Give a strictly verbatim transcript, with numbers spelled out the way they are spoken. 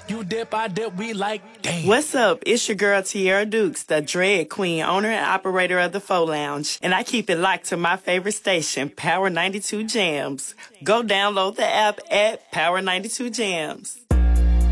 You dip, I dip, we like, damn. What's up? It's your girl Tierra Dukes, the Dread Queen, owner and operator of the Faux Lounge. And I keep it locked to my favorite station, Power ninety-two Jams. Go download the app at Power ninety-two Jams.